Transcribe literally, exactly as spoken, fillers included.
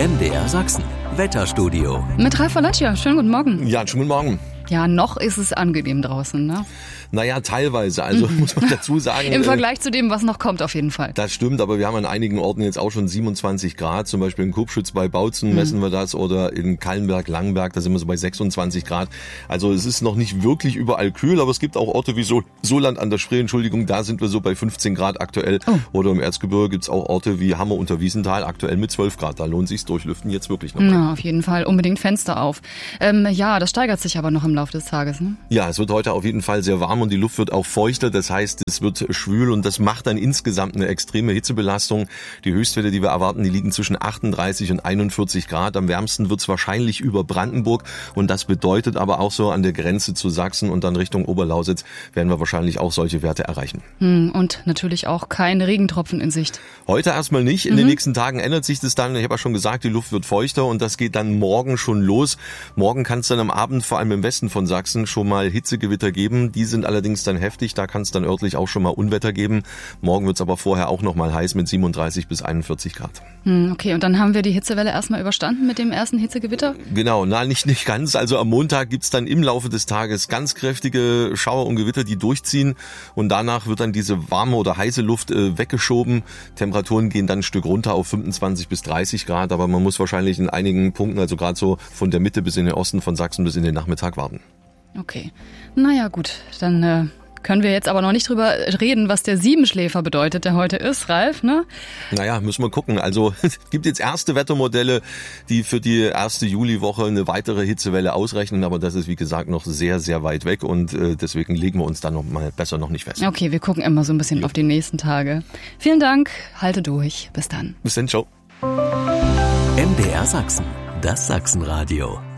M D R Sachsen, Wetterstudio. Mit Ralf Valaccia, schönen guten Morgen. Ja, schönen guten Morgen. Ja, noch ist es angenehm draußen, ne? Naja, teilweise, also muss man dazu sagen. Im Vergleich zu dem, was noch kommt, auf jeden Fall. Das stimmt, aber wir haben an einigen Orten jetzt auch schon siebenundzwanzig Grad, zum Beispiel in Kupschütz bei Bautzen mhm. messen wir das, oder in Kallenberg, Langenberg, da sind wir so bei sechsundzwanzig Grad. Also es ist noch nicht wirklich überall kühl, aber es gibt auch Orte wie so Soland an der Spree, Entschuldigung, da sind wir so bei fünfzehn Grad aktuell. Oh. Oder im Erzgebirge gibt's auch Orte wie Hammer unter Wiesenthal, aktuell mit zwölf Grad. Da lohnt sich's durchlüften jetzt wirklich noch. Na, auf jeden Fall, unbedingt Fenster auf. Ähm, ja, das steigert sich aber noch im Laufe des Tages, ne? Ja, es wird heute auf jeden Fall sehr warm und die Luft wird auch feuchter, das heißt, es wird schwül und das macht dann insgesamt eine extreme Hitzebelastung. Die Höchstwerte, die wir erwarten, die liegen zwischen achtunddreißig und einundvierzig Grad. Am wärmsten wird es wahrscheinlich über Brandenburg und das bedeutet aber auch so an der Grenze zu Sachsen und dann Richtung Oberlausitz werden wir wahrscheinlich auch solche Werte erreichen. Hm, und natürlich auch keine Regentropfen in Sicht. Heute erstmal nicht. In mhm. den nächsten Tagen ändert sich das dann. Ich habe ja schon gesagt, die Luft wird feuchter und das geht dann morgen schon los. Morgen kann es dann am Abend, vor allem im Westen von Sachsen, schon mal Hitzegewitter geben. Die sind allerdings dann heftig. Da kann es dann örtlich auch schon mal Unwetter geben. Morgen wird es aber vorher auch noch mal heiß mit siebenunddreißig bis einundvierzig Grad. Hm, okay, und dann haben wir die Hitzewelle erstmal überstanden mit dem ersten Hitzegewitter? Genau, na nicht, nicht ganz. Also am Montag gibt's dann im Laufe des Tages ganz kräftige Schauer und Gewitter, die durchziehen. Und danach wird dann diese warme oder heiße Luft äh, weggeschoben. Temperaturen gehen dann ein Stück runter auf fünfundzwanzig bis dreißig Grad. Aber man muss wahrscheinlich in einigen Punkten, also gerade so von der Mitte bis in den Osten von Sachsen bis in den Nachmittag warten. Okay, naja gut, dann äh, können wir jetzt aber noch nicht drüber reden, was der Siebenschläfer bedeutet, der heute ist, Ralf, ne? Naja, müssen wir gucken. Also es gibt jetzt erste Wettermodelle, die für die erste Juliwoche eine weitere Hitzewelle ausrechnen, aber das ist wie gesagt noch sehr, sehr weit weg und äh, deswegen legen wir uns dann noch mal besser noch nicht fest. Okay, wir gucken immer so ein bisschen ja. auf die nächsten Tage. Vielen Dank, halte durch, bis dann. Bis dann, ciao. M D R Sachsen, das Sachsenradio.